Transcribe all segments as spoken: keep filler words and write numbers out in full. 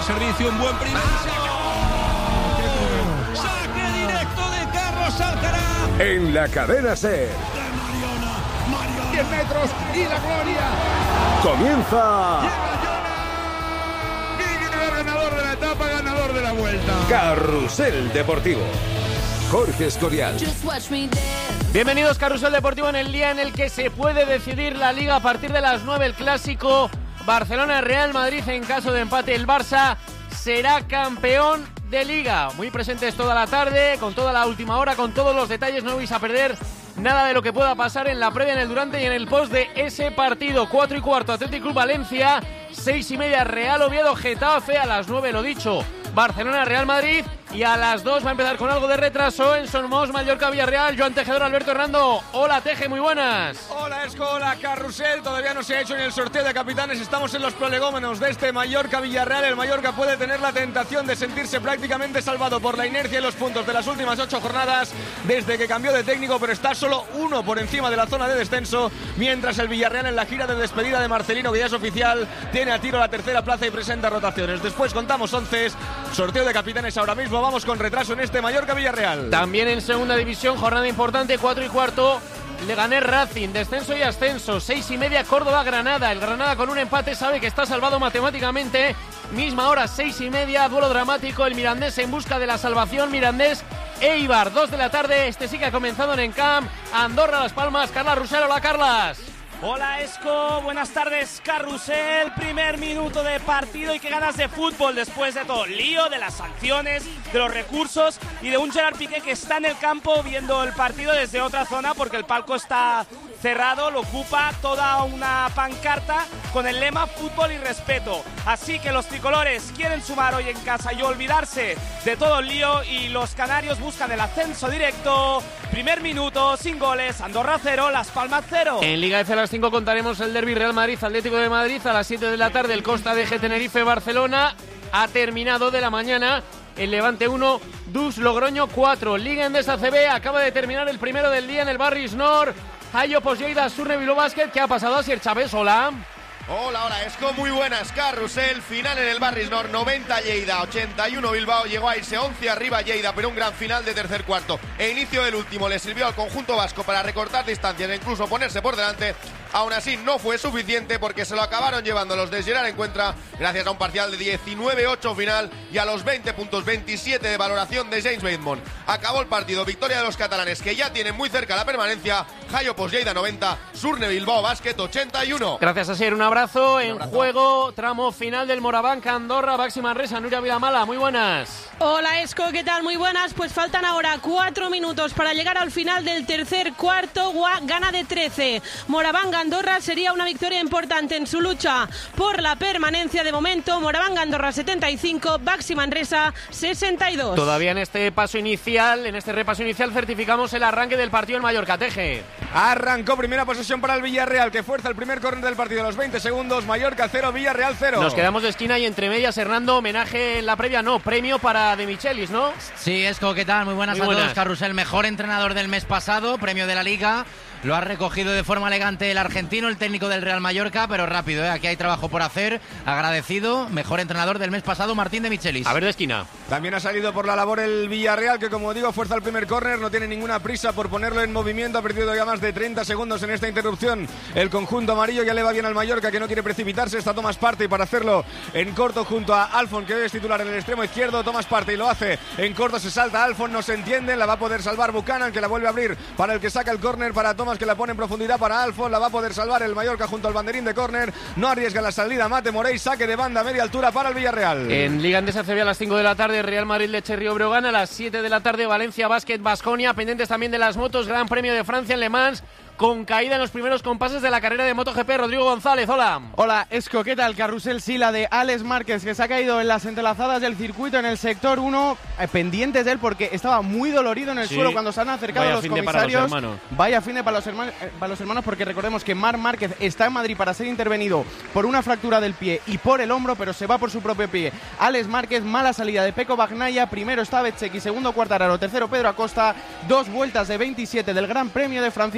el servicio, un buen primer. ¡Saque directo de Carlos Alcaraz! En la cadena SER. diez metros y la gloria. Comienza. Ganador de la etapa, ganador de la vuelta. Carrusel Deportivo. Jorge Escorial. Bienvenidos, Carrusel Deportivo, en el día en el que se puede decidir la Liga a partir de las nueve, el clásico Barcelona-Real Madrid. En caso de empate, el Barça será campeón de Liga. Muy presentes toda la tarde, con toda la última hora, con todos los detalles. No vais a perder nada de lo que pueda pasar en la previa, en el durante y en el post de ese partido. Cuatro y cuarto, Athletic Club Valencia. Seis y media, Real Oviedo Getafe. A las nueve, lo dicho, Barcelona Real Madrid. Y a las dos va a empezar con algo de retraso en Somos Mallorca Villarreal. Joan Tejedor, Alberto Hernando. Hola, Teje, muy buenas. Hola, Esco, hola, Carrusel. Todavía no se ha hecho en el sorteo de capitanes. Estamos en los prolegómenos de este Mallorca Villarreal. El Mallorca puede tener la tentación de sentirse prácticamente salvado por la inercia y los puntos de las últimas ocho jornadas desde que cambió de técnico, pero está solo uno por encima de la zona de descenso, mientras el Villarreal, en la gira de despedida de Marcelino, que ya es oficial, tiene a tiro la tercera plaza y presenta rotaciones. Después contamos once, sorteo de capitanes ahora mismo. Vamos con retraso en este Mallorca Villarreal. También en segunda división, jornada importante, cuatro y cuarto, Leganés Racing, descenso y ascenso. Seis y media, Córdoba Granada. El Granada con un empate sabe que está salvado matemáticamente. Misma hora, seis y media, duelo dramático, el Mirandés en busca de la salvación. Mirandés Eibar, dos de la tarde. Este sí que ha comenzado en Encamp. Andorra, Las Palmas. Carlas Rusel. Hola, Carlas. Hola, Esco, buenas tardes, Carrusel. Primer minuto de partido y qué ganas de fútbol después de todo el lío, de las sanciones, de los recursos y de un Gerard Piqué que está en el campo viendo el partido desde otra zona porque el palco está cerrado, lo ocupa toda una pancarta con el lema fútbol y respeto. Así que los tricolores quieren sumar hoy en casa y olvidarse de todo el lío, y los canarios buscan el ascenso directo. Primer minuto, sin goles, Andorra cero, Las Palmas cero. En Liga F a las cinco contaremos el derbi Real Madrid Atlético de Madrid. A las siete de la tarde el Costa de G Tenerife Barcelona. Ha terminado de la mañana el Levante uno, Dus Logroño cuatro. Liga Endesa C B, acaba de terminar el primero del día en el Barris Nord. Hayo Lleida, Surne Bilbao Basket. ¿Qué ha pasado, Asier Chávez? Hola. Hola, hola, Esco, muy buenas, Carrusel. Final en el Barris Nord, noventa Lleida, ochenta y uno Bilbao. Llegó a irse once arriba Lleida, pero un gran final de tercer cuarto e inicio del último le sirvió al conjunto vasco para recortar distancias e incluso ponerse por delante. Aún así no fue suficiente porque se lo acabaron llevando los de Gerard Encuentra gracias a un parcial de diecinueve ocho final y a los veinte puntos veintisiete de valoración de James Bateman. Acabó el partido, victoria de los catalanes que ya tienen muy cerca la permanencia. Hayo Lleida noventa, Surne Bilbao Basket ochenta y uno. Gracias, Asier, un abrazo. En juego, tramo final del Morabanca Andorra, Baxi Manresa, Nuria Vilamala, muy buenas. Hola, Esco, ¿qué tal? Muy buenas. Pues faltan ahora cuatro minutos para llegar al final del tercer cuarto. Gua gana de trece. Morabanca Andorra sería una victoria importante en su lucha por la permanencia. De momento, Morabanca Andorra setenta y cinco, Baxi Manresa sesenta y dos. Todavía en este paso inicial, en este repaso inicial, certificamos el arranque del partido en Mallorca. Teje. Arrancó primera posesión para el Villarreal, que fuerza el primer córner del partido a los veinte segundos. Mallorca cero, Villarreal cero. Nos quedamos de esquina y entre medias, Hernando, homenaje en la previa, no, premio para De Michelis, ¿no? Sí, Esco, ¿qué tal? Muy buenas Muy a buenas. todos. Carrusel, mejor entrenador del mes pasado, premio de la Liga. Lo ha recogido de forma elegante el argentino, el técnico del Real Mallorca, pero rápido, ¿eh? Aquí hay trabajo por hacer. Agradecido, mejor entrenador del mes pasado, Martín De Michelis. A ver, de esquina. También ha salido por la labor el Villarreal, que como digo, fuerza el primer córner, no tiene ninguna prisa por ponerlo en movimiento. Ha perdido ya más de treinta segundos en esta interrupción. El conjunto amarillo ya le va bien al Mallorca, que no quiere precipitarse. Está Tomás Partey para hacerlo en corto junto a Alfon, que hoy es titular en el extremo izquierdo. Tomás Partey lo hace en corto, se salta Alfon, no se entiende, la va a poder salvar Buchanan, que la vuelve a abrir para el que saca el córner, para Tomás, que la pone en profundidad para Alfon, la va a poder salvar el Mallorca junto al banderín de córner. No arriesga la salida Mate Morey, saque de banda a media altura para el Villarreal. En Liga Endesa C B a las cinco de la tarde, Real Madrid Leche Río Breogán. A las siete de la tarde, Valencia Basket Baskonia. Pendientes también de las motos, Gran Premio de Francia en Le Mans, con caída en los primeros compases de la carrera de MotoGP. Rodrigo González, hola. Hola, Esco, ¿qué tal? Carrusel, sí, la de Alex Márquez, que se ha caído en las entrelazadas del circuito en el sector uno, eh, pendientes de él porque estaba muy dolorido en el Sí. suelo cuando se han acercado Vaya los fin de comisarios. para los hermanos. Vaya fin de para los, hermanos, eh, para los hermanos, porque recordemos que Marc Márquez está en Madrid para ser intervenido por una fractura del pie y por el hombro, pero se va por su propio pie. Alex Márquez, mala salida de Pecco Bagnaia, primero está Bezzecchi, segundo Quartararo, tercero Pedro Acosta. Dos vueltas de veintisiete del Gran Premio de Francia, lidera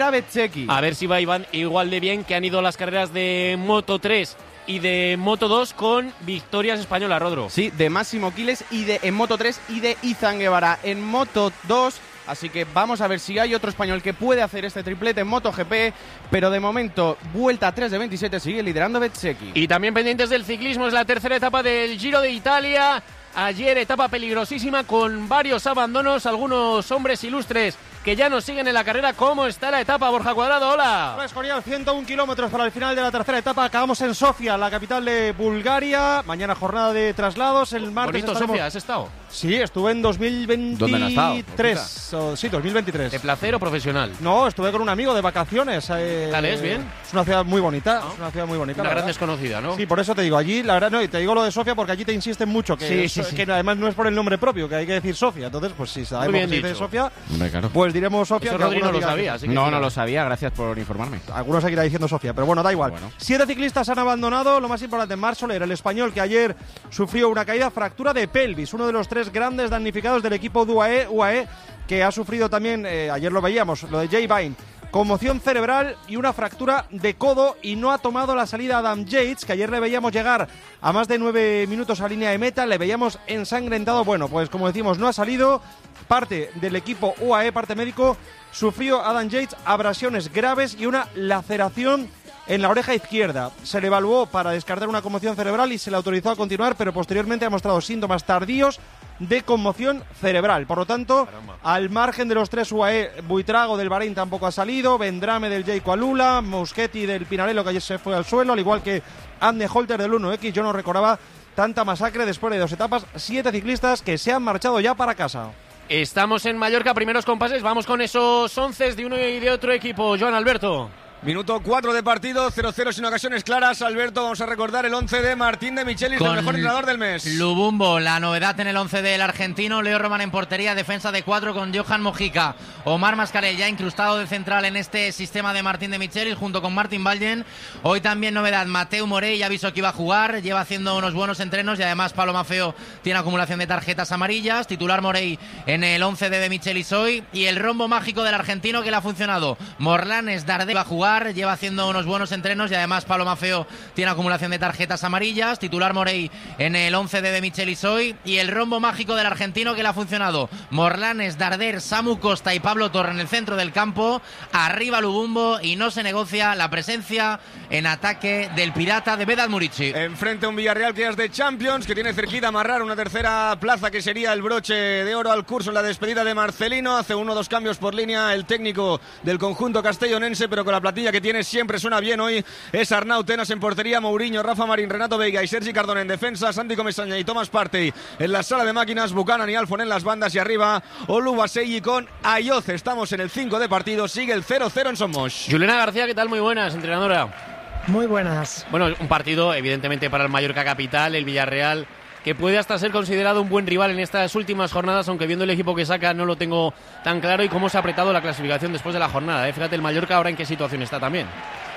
lidera Bezzecchi. A ver si va Iván igual de bien que han ido las carreras de Moto tres y de Moto dos con victorias españolas, Rodro. Sí, de Máximo Quiles y de, en Moto tres y de Izan Guevara en Moto dos. Así que vamos a ver si hay otro español que puede hacer este triplete en MotoGP, pero de momento, vuelta tres de veintisiete, sigue liderando Bezzecchi. Y también pendientes del ciclismo, es la tercera etapa del Giro de Italia. Ayer etapa peligrosísima con varios abandonos, algunos hombres ilustres que ya nos siguen en la carrera. ¿Cómo está la etapa, Borja Cuadrado? Hola. Hola, Escorial, ciento un kilómetros para el final de la tercera etapa. Acabamos en Sofía, la capital de Bulgaria. Mañana jornada de traslados. El martes Bonito estaremos... Sofía, ¿has estado? Sí, estuve en dos mil veintitrés. ¿Dónde has estado? O, sí, dos mil veintitrés. ¿De placer o profesional? No, estuve con un amigo de vacaciones. Eh, ¿Tal es? ¿Bien? Es una ciudad muy bonita. ¿No? Es una ciudad muy bonita. Una la gran verdad. desconocida, ¿no? Sí, por eso te digo, allí, la verdad, no, y te digo lo de Sofía porque allí te insisten mucho, que, Sí, es- sí, sí. que además no es por el nombre propio, que hay que decir Sofía. Entonces, pues si sabemos bien que se dice dicho. Sofía, Hombre, claro. pues diremos Sofía. Eso que Rodri no algunos lo dirán- sabía, así que No, sí. no lo sabía, gracias por informarme. Algunos seguirá diciendo Sofía, pero bueno, da igual. Bueno. Siete ciclistas han abandonado, lo más importante, Marc Soler, el español que ayer sufrió una caída, fractura de pelvis, uno de los tres grandes damnificados del equipo de U A E, U A E que ha sufrido también, eh, ayer lo veíamos, lo de Jay Vine, conmoción cerebral y una fractura de codo, y no ha tomado la salida Adam Yates, que ayer le veíamos llegar a más de nueve minutos a línea de meta, le veíamos ensangrentado. Bueno, pues como decimos, no ha salido. Parte del equipo U A E, parte médico, sufrió Adam Yates abrasiones graves y una laceración en la oreja izquierda. Se le evaluó para descartar una conmoción cerebral y se le autorizó a continuar, pero posteriormente ha mostrado síntomas tardíos de conmoción cerebral. Por lo tanto, Caramba. al margen de los tres U A E, Buitrago del Bahrein tampoco ha salido, Vendrame del Jayco Alula, Muschetti del Pinarello, que ayer se fue al suelo, al igual que Anne Holter del uno equis. Yo no recordaba tanta masacre después de dos etapas. Siete ciclistas que se han marchado ya para casa. Estamos en Mallorca, primeros compases. Vamos con esos once de uno y de otro equipo. Joan Alberto. Minuto cuatro de partido, cero cero sin ocasiones claras. Alberto, vamos a recordar el once de Martín de Michelis, el mejor entrenador del mes. Lubumbo, la novedad en el once del argentino. Leo Roman en portería, defensa de cuatro con Johan Mojica. Omar Mascarell ya incrustado de central en este sistema de Martín de Michelis junto con Martin Vallen. Hoy también novedad, Mateu Morey, ya avisó que iba a jugar, lleva haciendo unos buenos entrenos y además Pablo Maffeo tiene acumulación de tarjetas amarillas. Titular Morey en el once de, de Michelis hoy, y el rombo mágico del argentino que le ha funcionado. Morlanes Dardé va a jugar, lleva haciendo unos buenos entrenos y además Pablo Maffeo tiene acumulación de tarjetas amarillas. Titular Morey en el once de, de Michelis hoy, y el rombo mágico del argentino que le ha funcionado. Morlanes, Darder, Samu Costa y Pablo Torre en el centro del campo. Arriba Lubumbo, y no se negocia la presencia en ataque del pirata de Vedat Murici. Enfrente a un Villarreal que es de Champions, que tiene cerquita amarrar una tercera plaza que sería el broche de oro al curso en la despedida de Marcelino. Hace uno o dos cambios por línea el técnico del conjunto castellonense, pero con la platilla que tiene siempre suena bien. Hoy es Arnau Tenas en portería, Mourinho, Rafa Marín, Renato Veiga y Sergi Cardona en defensa, Santi Comesaña y Tomás Partey en la sala de máquinas, Buchanan y Alfon en las bandas, y arriba Oluwaseyi con Ayoz. Estamos en el cinco de partido, sigue el cero cero en Somos. Juliana García, ¿qué tal? Muy buenas, entrenadora. Muy buenas. Bueno, un partido evidentemente para el Mallorca capital, el Villarreal, que puede hasta ser considerado un buen rival en estas últimas jornadas, aunque viendo el equipo que saca no lo tengo tan claro, y cómo se ha apretado la clasificación después de la jornada, ¿eh? Fíjate el Mallorca ahora en qué situación está también.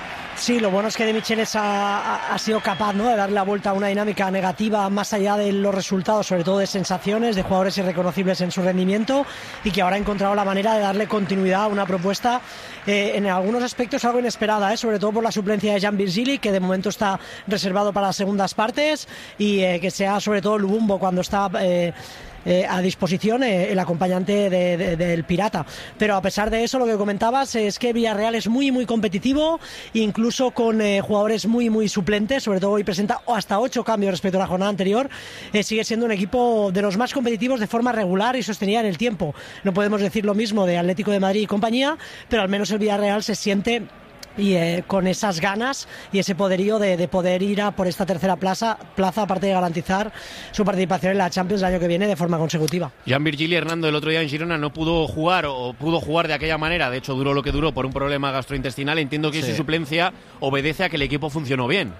Sí, lo bueno es que De Michelis ha, ha, ha sido capaz, ¿no?, de darle la vuelta a una dinámica negativa más allá de los resultados, sobre todo de sensaciones, de jugadores irreconocibles en su rendimiento, y que ahora ha encontrado la manera de darle continuidad a una propuesta eh, en algunos aspectos algo inesperada, ¿eh? Sobre todo por la suplencia de Jan Virgili, que de momento está reservado para las segundas partes, y eh, que sea sobre todo Lubumbo cuando está Eh, Eh, a disposición eh, el acompañante de, de, del Pirata. Pero a pesar de eso, lo que comentabas es que Villarreal es muy muy competitivo, incluso con eh, jugadores muy muy suplentes, sobre todo hoy presenta hasta ocho cambios respecto a la jornada anterior. Eh, sigue siendo un equipo de los más competitivos de forma regular y sostenida en el tiempo. No podemos decir lo mismo de Atlético de Madrid y compañía, pero al menos el Villarreal se siente y eh, con esas ganas y ese poderío de, de poder ir a por esta tercera plaza, plaza, aparte de garantizar su participación en la Champions el año que viene de forma consecutiva. Jan Virgili Hernando el otro día en Girona no pudo jugar, o pudo jugar de aquella manera, de hecho duró lo que duró por un problema gastrointestinal. Entiendo que Sí. su suplencia obedece a que el equipo funcionó bien.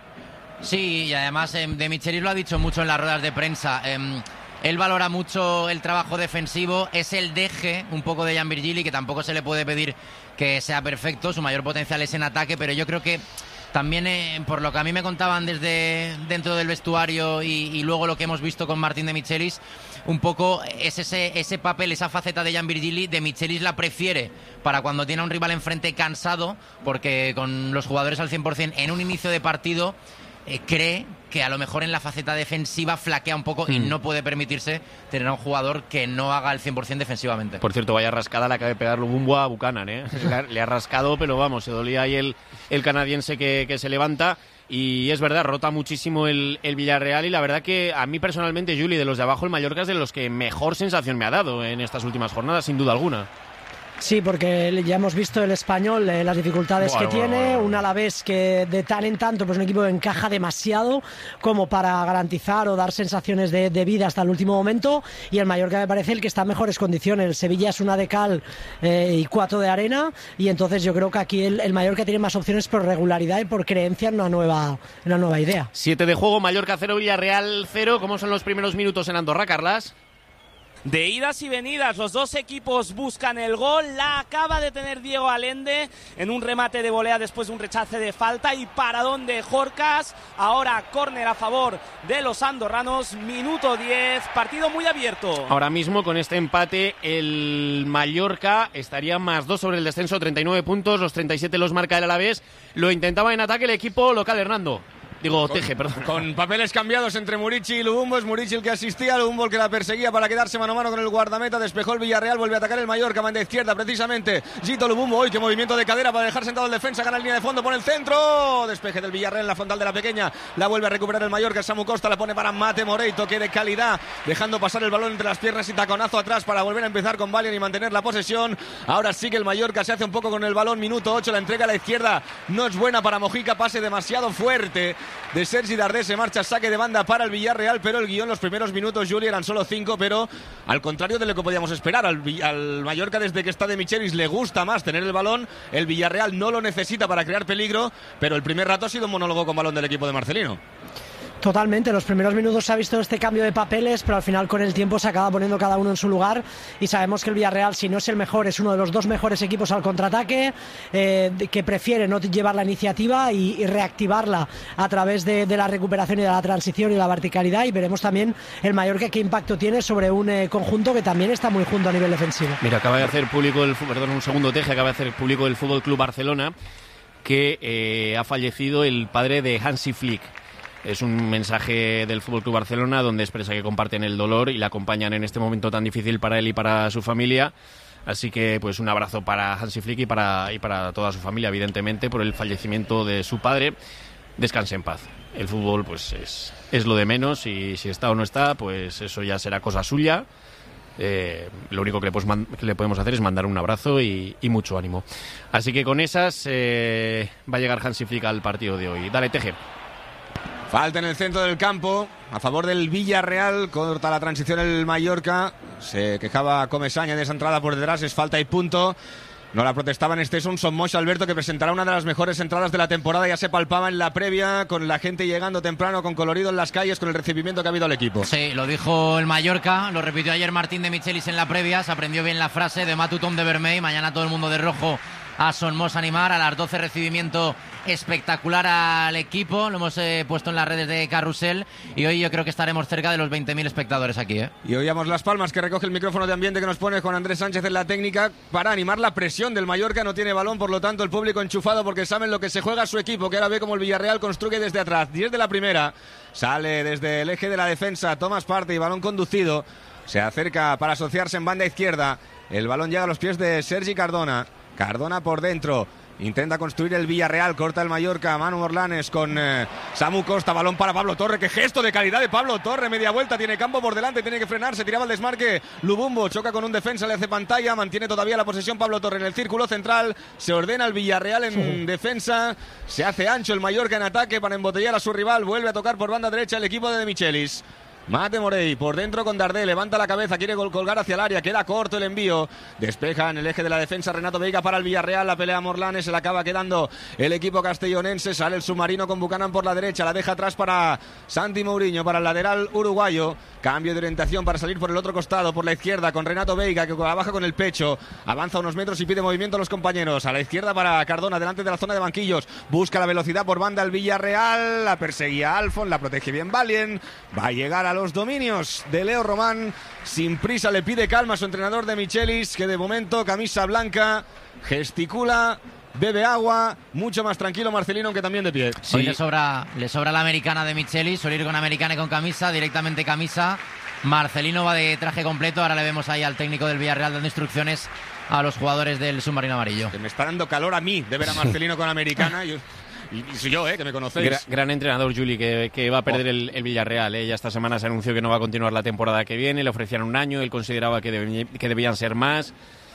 Sí, y además eh, De Michelis lo ha dicho mucho en las ruedas de prensa. Eh, él valora mucho el trabajo defensivo, es el deje un poco de Jan Virgili, que tampoco se le puede pedir que sea perfecto, su mayor potencial es en ataque, pero yo creo que También, eh, por lo que a mí me contaban desde dentro del vestuario y, y luego lo que hemos visto con Martín de Michelis, un poco es ese, ese papel, esa faceta de Jan Virgili, de Michelis la prefiere para cuando tiene a un rival enfrente cansado, porque con los jugadores al cien por cien en un inicio de partido eh, cree que a lo mejor en la faceta defensiva flaquea un poco mm. y no puede permitirse tener a un jugador que no haga el cien por cien defensivamente. Por cierto, vaya rascada le acaba de pegar Lubumbo a Buchanan, ¿eh? le, ha, le ha rascado, pero vamos, se dolía ahí el, el canadiense que, que se levanta. Y es verdad, rota muchísimo el, el Villarreal y la verdad que a mí personalmente, Juli, de los de abajo, el Mallorca es de los que mejor sensación me ha dado en estas últimas jornadas, sin duda alguna. Sí, porque ya hemos visto el Español, eh, las dificultades bueno, que bueno, tiene, bueno. un Alavés que de tal en tanto, pues un equipo que encaja demasiado como para garantizar o dar sensaciones de, de vida hasta el último momento, y el Mallorca me parece el que está en mejores condiciones. El Sevilla es una de cal eh, y cuatro de arena, y entonces yo creo que aquí el, el Mallorca tiene más opciones por regularidad y por creencia en una nueva, en una nueva idea. Siete de juego, Mallorca cero, Villarreal cero. ¿Cómo son los primeros minutos en Andorra, Carlas? De idas y venidas, los dos equipos buscan el gol, la acaba de tener Diego Allende en un remate de volea después de un rechace de falta y paradón de Jorcas. Ahora córner a favor de los andorranos, minuto diez, partido muy abierto. Ahora mismo con este empate el Mallorca estaría más dos sobre el descenso, treinta y nueve puntos, los treinta y siete los marca el Alavés. Lo intentaba en ataque el equipo local, Hernando. Digo, Teje, perdón. Con papeles cambiados entre Murici y Lubumbo. Es Murici el que asistía, Lubumbo el que la perseguía para quedarse mano a mano con el guardameta. Despejó el Villarreal, vuelve a atacar el Mallorca, banda izquierda precisamente. Gito Lubumbo, hoy qué movimiento de cadera para dejar sentado el defensa, gana la línea de fondo, pone el centro. Despeje del Villarreal en la frontal de la pequeña. La vuelve a recuperar el Mallorca, Samu Costa la pone para Mate Morey, toque de calidad, dejando pasar el balón entre las piernas y taconazo atrás para volver a empezar con Valian y mantener la posesión. Ahora sí que el Mallorca se hace un poco con el balón, minuto ocho, la entrega a la izquierda no es buena para Mojica, pase demasiado fuerte de Sergi Dardé. Se marcha, saque de banda para el Villarreal, pero el guión, los primeros minutos, Juli, eran solo cinco, pero al contrario de lo que podíamos esperar, al, al Mallorca desde que está de Michelis le gusta más tener el balón, el Villarreal no lo necesita para crear peligro, pero el primer rato ha sido un monólogo con balón del equipo de Marcelino. Totalmente, los primeros minutos se ha visto este cambio de papeles, pero al final con el tiempo se acaba poniendo cada uno en su lugar y sabemos que el Villarreal, si no es el mejor, es uno de los dos mejores equipos al contraataque, eh, que prefiere no llevar la iniciativa y, y reactivarla a través de, de la recuperación y de la transición y la verticalidad, y veremos también el Mallorca qué impacto tiene sobre un eh, conjunto que también está muy junto a nivel defensivo. Mira, acaba de hacer público el, perdón, un segundo Teje, acaba de hacer público el Fútbol Club Barcelona que eh, ha fallecido el padre de Hansi Flick. Es un mensaje del F C Barcelona donde expresa que comparten el dolor y la acompañan en este momento tan difícil para él y para su familia. Así que pues un abrazo para Hansi Flick y para, y para toda su familia, evidentemente, por el fallecimiento de su padre. Descanse en paz. El fútbol pues es, es lo de menos y si está o no está, pues eso ya será cosa suya. Eh, lo único que le, pues, que le podemos hacer es mandar un abrazo y, y mucho ánimo. Así que con esas eh, va a llegar Hansi Flick al partido de hoy. Dale, Teje. Falta en el centro del campo a favor del Villarreal, corta la transición el Mallorca, se quejaba Comesaña de esa entrada por detrás, es falta y punto. No la protestaban, este es un Somos Alberto que presentará una de las mejores entradas de la temporada, ya se palpaba en la previa con la gente llegando temprano, con colorido en las calles, con el recibimiento que ha habido al equipo. Sí, lo dijo el Mallorca, lo repitió ayer Martín de Michelis en la previa, se aprendió bien la frase de Matutom de Vermell, mañana todo el mundo de rojo a Somos animar, a las doce recibimiento espectacular al equipo, lo hemos eh, puesto en las redes de Carrusel y hoy yo creo que estaremos cerca de los veinte mil espectadores aquí. ¿eh? Y oíamos las palmas que recoge el micrófono de ambiente que nos pone con Andrés Sánchez en la técnica para animar la presión del Mallorca, no tiene balón, por lo tanto el público enchufado porque saben lo que se juega su equipo, que ahora ve como el Villarreal construye desde atrás, diez de la primera, sale desde el eje de la defensa, Tomás Partey, balón conducido, se acerca para asociarse en banda izquierda, el balón llega a los pies de Sergi Cardona, Cardona por dentro, intenta construir el Villarreal, corta el Mallorca, Manu Orlanes con eh, Samu Costa, balón para Pablo Torre, qué gesto de calidad de Pablo Torre, media vuelta, tiene campo por delante, tiene que frenarse, tiraba el desmarque, Lubumbo choca con un defensa, le hace pantalla, mantiene todavía la posesión Pablo Torre en el círculo central, se ordena el Villarreal en sí. defensa, se hace ancho el Mallorca en ataque para embotellar a su rival, vuelve a tocar por banda derecha el equipo de De Michelis. Mate Morey por dentro con Dardé, levanta la cabeza, quiere colgar hacia el área, queda corto el envío, despeja en el eje de la defensa Renato Veiga para el Villarreal, la pelea Morlanes, se la acaba quedando el equipo castellonense, sale el submarino con Buchanan por la derecha, la deja atrás para Santi Mourinho, para el lateral uruguayo, cambio de orientación para salir por el otro costado, por la izquierda con Renato Veiga que la baja con el pecho, avanza unos metros y pide movimiento a los compañeros, a la izquierda para Cardona, delante de la zona de banquillos, busca la velocidad por banda el Villarreal, la perseguía Alfon, la protege bien Valien, va a llegar a los dominios de Leo Román, sin prisa le pide calma a su entrenador de Michelis, que de momento camisa blanca, gesticula, bebe agua, mucho más tranquilo Marcelino, aunque también de pie. Sí. Hoy le sobra, le sobra la americana de Michelis, suele ir con americana y con camisa, directamente camisa. Marcelino va de traje completo, ahora le vemos ahí al técnico del Villarreal dando instrucciones a los jugadores del submarino amarillo. Que me está dando calor a mí de ver a Marcelino con americana. Yo... Y soy yo, eh, que me conocéis. Gran, gran entrenador, Juli, que, que va a perder oh. el, el Villarreal. Eh. Ya esta semana se anunció que no va a continuar la temporada que viene. Le ofrecieron un año, él consideraba que, deb, que debían ser más.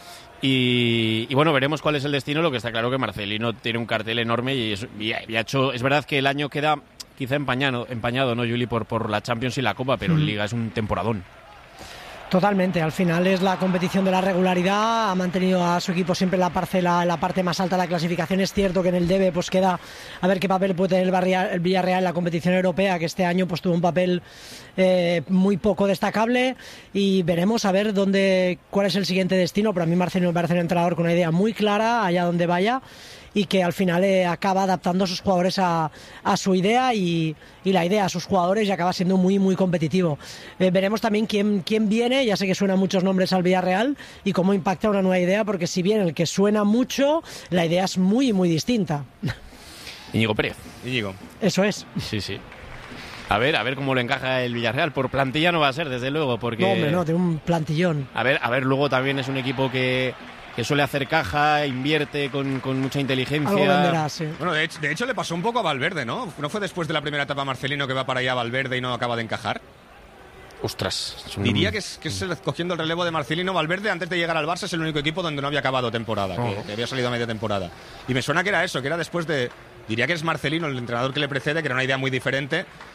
Y, y bueno, veremos cuál es el destino. Lo que está claro que Marcelino tiene un cartel enorme y, es, y, ha, y ha hecho. Es verdad que el año queda quizá empañado, empañado, ¿no, Juli? Por, por la Champions y la Copa, pero mm. en Liga es un temporadón. Totalmente, al final es la competición de la regularidad, ha mantenido a su equipo siempre en la parcela, en la parte más alta de la clasificación. Es cierto que en el debe pues queda a ver qué papel puede tener el, Barrial, el Villarreal en la competición europea, que este año pues tuvo un papel eh, muy poco destacable, y veremos a ver dónde, cuál es el siguiente destino. Pero a mí Marcelino me parece un entrenador con una idea muy clara allá donde vaya, y que al final eh, acaba adaptando a sus jugadores a, a su idea y, y la idea a sus jugadores, y acaba siendo muy muy competitivo. Eh, veremos también quién, quién viene, ya sé que suenan muchos nombres al Villarreal, y cómo impacta una nueva idea, porque si bien el que suena mucho, la idea es muy muy distinta. Íñigo Pérez. Íñigo. Eso es. Sí, sí. A ver, a ver cómo lo encaja el Villarreal. Por plantilla no va a ser, desde luego, porque... No, hombre, no, tiene un plantillón. A ver, a ver, luego también es un equipo que... que suele hacer caja, invierte con, con mucha inteligencia. Algo venderá, sí. Bueno, de hecho, de hecho le pasó un poco a Valverde, ¿no? ¿No fue después de la primera etapa Marcelino que va para allá a Valverde y no acaba de encajar? Ostras. Un... Diría que es, que es cogiendo el relevo de Marcelino. Valverde, antes de llegar al Barça, es el único equipo donde no había acabado temporada, oh. que, que había salido a media temporada. Y me suena que era eso, que era después de... Diría que es Marcelino el entrenador que le precede, que era una idea muy diferente,